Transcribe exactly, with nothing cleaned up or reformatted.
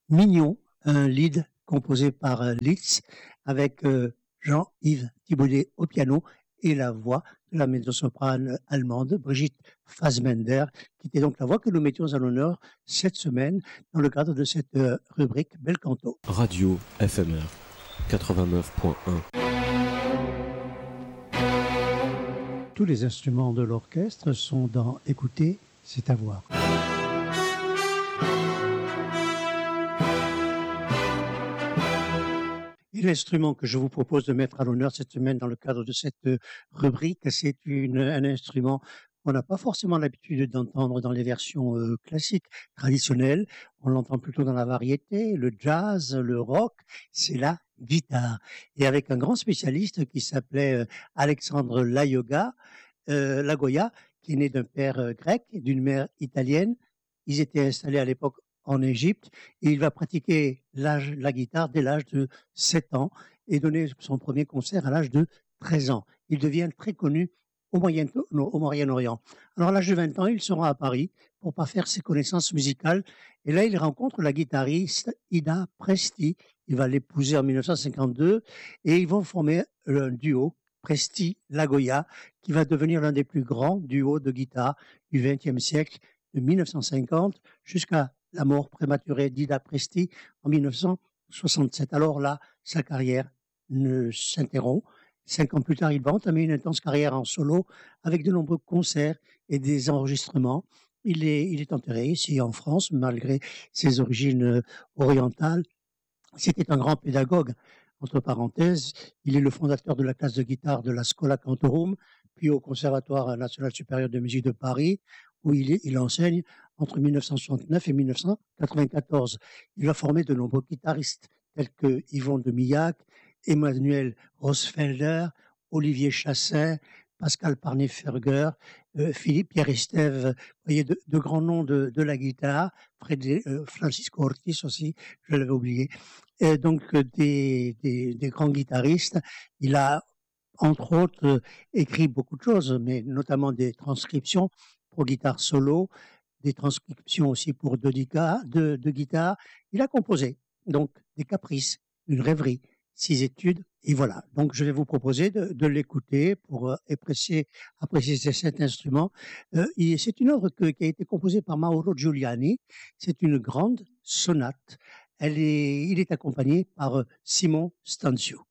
Mignon, un lead composé par euh, Litz avec euh, Jean-Yves Thibaudet au piano et la voix de la mezzo-soprane allemande Brigitte Fassbender, qui était donc la voix que nous mettions à l'honneur cette semaine dans le cadre de cette euh, rubrique Bel Canto. Radio F M R quatre-vingt-neuf point un. Tous les instruments de l'orchestre sont dans Écoutez, c'est à voir. Et l'instrument que je vous propose de mettre à l'honneur cette semaine dans le cadre de cette rubrique, c'est une, un instrument qu'on n'a pas forcément l'habitude d'entendre dans les versions euh, classiques, traditionnelles. On l'entend plutôt dans la variété, le jazz, le rock, c'est la guitare. Et avec un grand spécialiste qui s'appelait euh, Alexandre Layoga, euh, Lagoya, qui est né d'un père euh, grec et d'une mère italienne. Ils étaient installés à l'époque en Égypte et il va pratiquer l'âge, la guitare dès l'âge de sept ans et donner son premier concert à l'âge de treize ans. Il devient très connu au, Moyen, au Moyen-Orient. Alors à l'âge de vingt ans, il se rend à Paris pour faire ses connaissances musicales et là il rencontre la guitariste Ida Presti. Il va l'épouser en dix-neuf cent cinquante-deux et ils vont former un duo, Presti-Lagoya, qui va devenir l'un des plus grands duos de guitare du vingtième siècle, de dix-neuf cent cinquante jusqu'à la mort prématurée d'Ida Presti en dix-neuf cent soixante-sept. Alors là, sa carrière ne s'interrompt. Cinq ans plus tard, il va entamer une intense carrière en solo avec de nombreux concerts et des enregistrements. Il est, il est enterré ici en France, malgré ses origines orientales. C'était un grand pédagogue. Entre parenthèses, il est le fondateur de la classe de guitare de la Schola Cantorum, puis au Conservatoire national supérieur de musique de Paris, où il, est, il enseigne entre dix-neuf cent soixante-neuf et dix-neuf cent quatre-vingt-quatorze. Il a formé de nombreux guitaristes, tels que Yvon de Millac, Emmanuel Rosfelder, Olivier Chassin, Pascal Parné-Ferger, euh, Philippe Pierre-Estève, vous voyez, de, de grands noms de, de la guitare, Frédé, euh, Francisco Ortiz aussi, je l'avais oublié. Et donc euh, des, des, des grands guitaristes. Il a, entre autres, euh, écrit beaucoup de choses, mais notamment des transcriptions pour guitare solo, des transcriptions aussi pour deux, dica, deux, deux guitares. Il a composé donc des caprices, une rêverie, six études, et voilà. Donc je vais vous proposer de, de l'écouter pour euh, apprécier, apprécier cet instrument. Euh, et c'est une œuvre que, qui a été composée par Mauro Giuliani. C'est une grande sonate. Elle est, il est accompagné par euh, Simon Stancio.